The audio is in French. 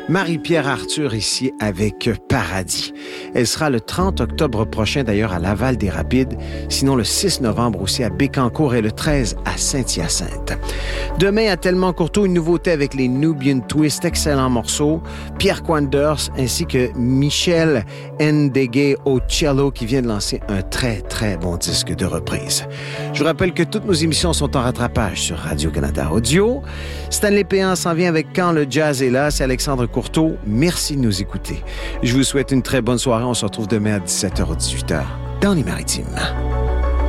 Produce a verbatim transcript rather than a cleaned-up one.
Marie-Pierre Arthur ici avec Paradis. Elle sera le trente octobre prochain d'ailleurs à Laval-des-Rapides, sinon le six novembre aussi à Bécancour et le treize à Saint-Hyacinthe. Demain à Tellement Courteau, une nouveauté avec les Nubian Twist, excellent morceau. Pierre Quanders ainsi que Michel Ndegue au cello qui vient de lancer un très très bon disque de reprise. Je vous rappelle que toutes nos émissions sont en rattrapage sur Radio-Canada Audio. Stanley Péan s'en vient avec Quand le jazz est là. C'est Alexandre Courteau. Merci de nous écouter. Je vous souhaite une très bonne soirée. On se retrouve demain à dix-sept heures ou dix-huit heures dans les Maritimes.